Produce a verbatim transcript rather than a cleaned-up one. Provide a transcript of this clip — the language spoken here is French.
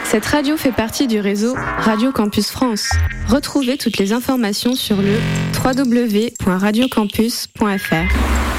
Cette radio fait partie du réseau Radio Campus France. Retrouvez toutes les informations sur le w w w point radio campus point f r.